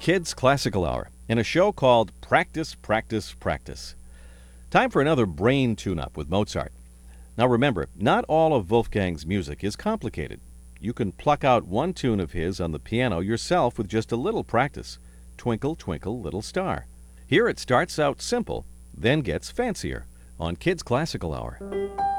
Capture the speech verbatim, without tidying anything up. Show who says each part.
Speaker 1: Kids Classical Hour in a show called Practice, Practice, Practice. Time for another brain tune-up with Mozart. Now remember, not all of Wolfgang's music is complicated. You can pluck out one tune of his on the piano yourself with just a little practice. Twinkle, Twinkle, Little Star. Here it starts out simple, then gets fancier on Kids Classical Hour.